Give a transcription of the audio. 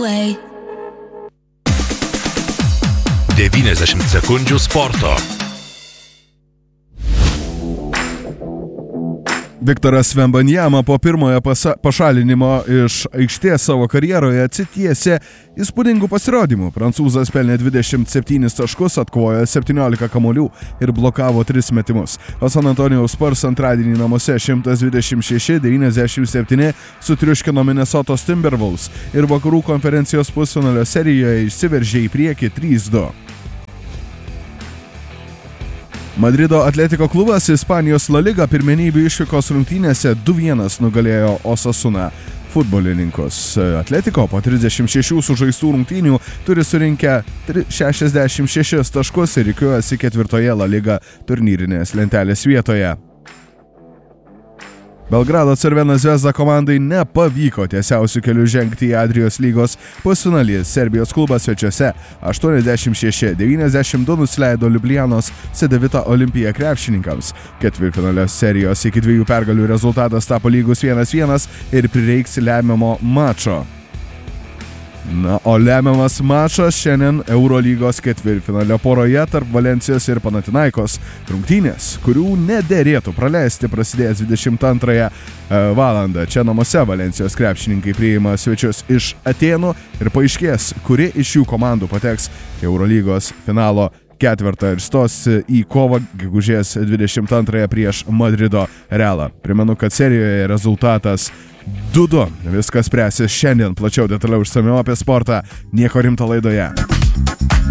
away. 90 sekundžių sporto. Viktoras Wembanyama po pirmojo pašalinimo iš aikštės savo karjeroje atsitiesė įspūdingų pasirodymų. Prancūzas pelnė 27 taškus, atkovojo 17 kamuolių ir blokavo 3 metimus. O San Antonijaus Spurs antradienį namuose 126-97 sutriuškino Minnesotos Timberwolves ir vakarų konferencijos pusfinalio serijoje išsiveržė į priekį 3-2. Madrido Atletico klubas Ispanijos La Liga pirmenybių išvykos rungtynėse 2-1 nugalėjo Osasuna futbolininkus. Atletico po 36 sužaistų rungtynių turi surinkę 66 taškus ir rikiuojasi 4 La Liga turnyrinės lentelės vietoje. Belgrado Crvena Zvezda komandai nepavyko tiesiausių kelių žengti į Adrijos lygos pusfinalį. Serbijos klubas svečiuose 86-92 nusileido Liublianos Cedevita Olimpija krepšininkams. Ketvirtfinalio serijos iki 2 pergalių rezultatas tapo lygus 1-1 ir prireiks lemiamo mačo. Na, o lemiamas mačas šiandien Eurolygos ketvirtfinalio poroje tarp Valencijos ir Panathinaikos. Rungtynės, kurių nederėtų praleisti, prasidės 22 valandą. Čia namuose Valencijos krepšininkai priima svečius iš Atėnų ir paaiškės, kuri iš jų komandų pateks Eurolygos finalo ketvirtą ir stos į kovą gegužės 22 prieš Madrido Realą. Primenu, kad serijoje rezultatas 2-2. Viskas spręsis šiandien, plačiau detaliau išsamiau apie sportą Nieko rimto laidoje.